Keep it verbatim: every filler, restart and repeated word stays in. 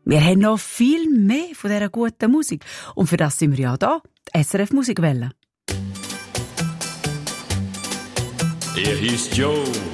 Wir haben noch viel mehr von dieser guten Musik. Und für das sind wir ja da, die S R F Musikwelle. Er hieß Joe